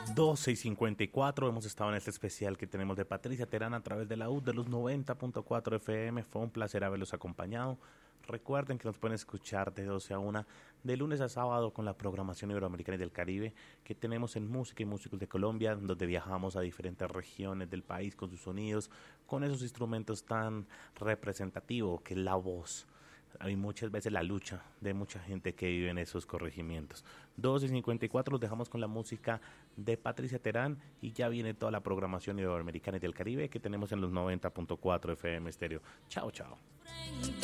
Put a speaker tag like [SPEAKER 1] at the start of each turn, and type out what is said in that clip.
[SPEAKER 1] 12:54, hemos estado en este especial que tenemos de Patricia Terán a través de la U de los 90.4 FM. Fue un placer haberlos acompañado. Recuerden que nos pueden escuchar de 12 a 1 de lunes a sábado con la programación iberoamericana y del Caribe que tenemos en Música y Músicos de Colombia, donde viajamos a diferentes regiones del país con sus sonidos, con esos instrumentos tan representativos que es la voz. Hay muchas veces la lucha de mucha gente que vive en esos corregimientos. 12:54 los dejamos con la música de Patricia Terán y ya viene toda la programación iberoamericana y del Caribe que tenemos en los 90.4 FM estéreo. Chao, chao.